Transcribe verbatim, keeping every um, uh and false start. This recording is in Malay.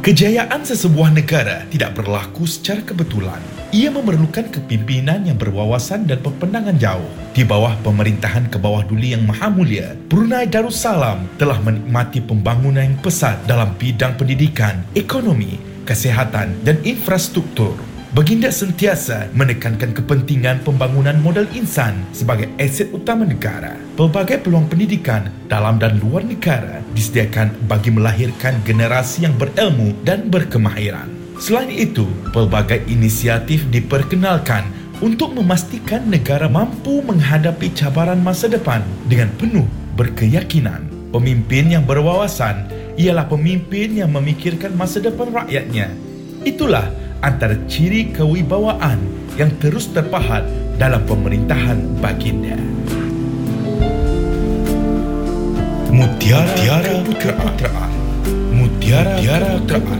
Kejayaan sesebuah negara tidak berlaku secara kebetulan. Ia memerlukan kepimpinan yang berwawasan dan berpandangan jauh. Di bawah pemerintahan Kebawah Duli Yang Maha Mulia, Brunei Darussalam telah menikmati pembangunan yang pesat dalam bidang pendidikan, ekonomi, kesihatan dan infrastruktur. Baginda sentiasa menekankan kepentingan pembangunan modal insan sebagai aset utama negara. Pelbagai peluang pendidikan dalam dan luar negara disediakan bagi melahirkan generasi yang berilmu dan berkemahiran. Selain itu, pelbagai inisiatif diperkenalkan untuk memastikan negara mampu menghadapi cabaran masa depan dengan penuh berkeyakinan. Pemimpin yang berwawasan ialah pemimpin yang memikirkan masa depan rakyatnya. Itulah antara ciri kewibawaan yang terus terpahat dalam pemerintahan baginda. Mutiara Keputeraan. Mutiara Keputeraan.